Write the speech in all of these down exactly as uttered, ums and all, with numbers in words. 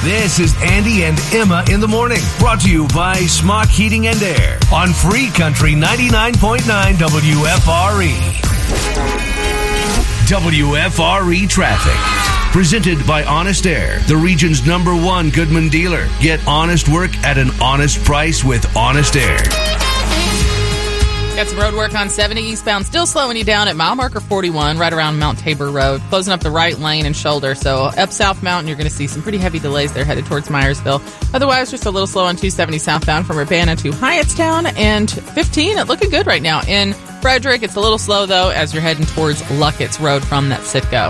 This is Andy and Emma in the morning, brought to you by Smock Heating and Air on Free Country ninety-nine point nine W F R E. W F R E traffic. Presented by Honest Air, the region's number one Goodman dealer. Get honest work at an honest price with Honest Air. Got some road work on seventy eastbound, still slowing you down at mile marker forty-one, right around Mount Tabor Road, closing up the right lane and shoulder. So up South Mountain, you're going to see some pretty heavy delays there headed towards Myersville. Otherwise, just a little slow on two seventy southbound from Urbana to Hyattstown, and fifteen, it looking good right now. In Frederick, it's a little slow, though, as you're heading towards Luckett's Road from that Citgo.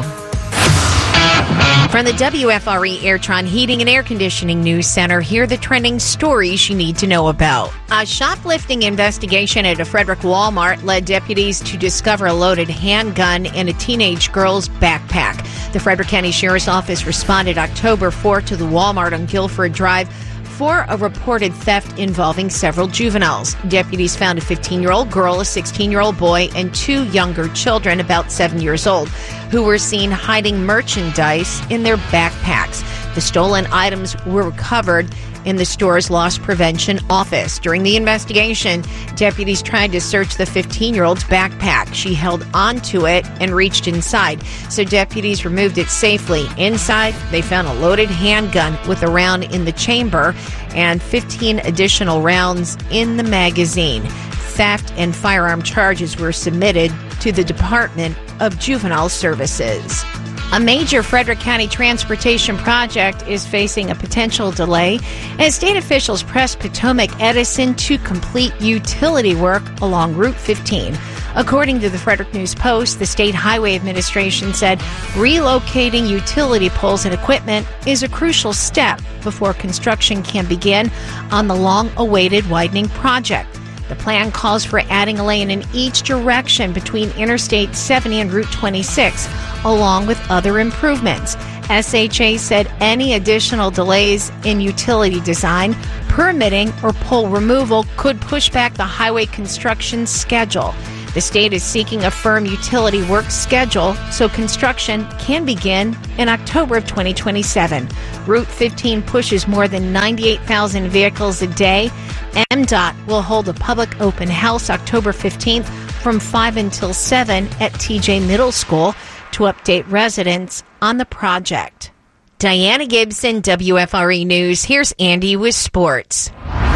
From the W F R E Airtron Heating and Air Conditioning News Center, here are the trending stories you need to know about. A shoplifting investigation at a Frederick Walmart led deputies to discover a loaded handgun in a teenage girl's backpack. The Frederick County Sheriff's Office responded October fourth to the Walmart on Guilford Drive for a reported theft involving several juveniles. Deputies found a fifteen-year-old girl, a sixteen-year-old boy, and two younger children about seven years old who were seen hiding merchandise in their backpacks. The stolen items were recovered in the store's loss prevention office. During the investigation, deputies tried to search the fifteen-year-old's backpack. She held onto it and reached inside, so deputies removed it safely. Inside, they found a loaded handgun with a round in the chamber and fifteen additional rounds in the magazine. Theft and firearm charges were submitted to the Department of Juvenile Services. A major Frederick County transportation project is facing a potential delay as state officials press Potomac Edison to complete utility work along Route fifteen. According to the Frederick News Post, the State Highway Administration said relocating utility poles and equipment is a crucial step before construction can begin on the long-awaited widening project. The plan calls for adding a lane in each direction between Interstate seventy and Route twenty-six, along with other improvements. S H A said any additional delays in utility design, permitting, or pole removal could push back the highway construction schedule. The state is seeking a firm utility work schedule so construction can begin in October of twenty twenty-seven. Route fifteen pushes more than ninety-eight thousand vehicles a day. M D O T will hold a public open house October fifteenth from five until seven at T J Middle School to update residents on the project. Diana Gibson, W F R E News. Here's Andy with sports.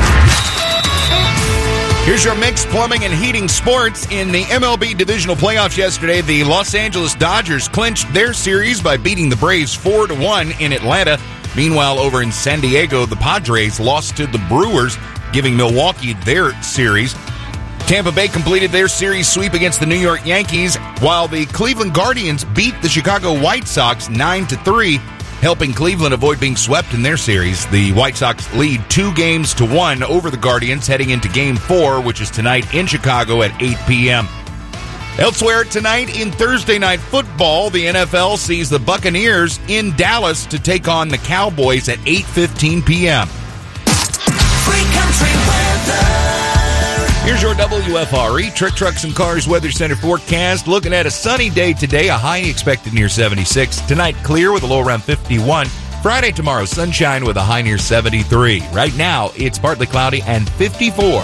Here's your mixed plumbing and heating sports. In the M L B divisional playoffs yesterday, the Los Angeles Dodgers clinched their series by beating the Braves four to one in Atlanta. Meanwhile, over in San Diego, the Padres lost to the Brewers, giving Milwaukee their series. Tampa Bay completed their series sweep against the New York Yankees, while the Cleveland Guardians beat the Chicago White Sox nine to three, helping Cleveland avoid being swept in their series. The White Sox lead two games to one over the Guardians heading into Game four, which is tonight in Chicago at eight p.m. Elsewhere tonight in Thursday Night Football, the N F L sees the Buccaneers in Dallas to take on the Cowboys at eight fifteen p.m. Free Country weather. Here's your W F R E Trick Trucks and Cars Weather Center forecast. Looking at a sunny day today, a high expected near seventy-six. Tonight, clear with a low around fifty-one. Friday, tomorrow, sunshine with a high near seventy-three. Right now, it's partly cloudy and fifty-four.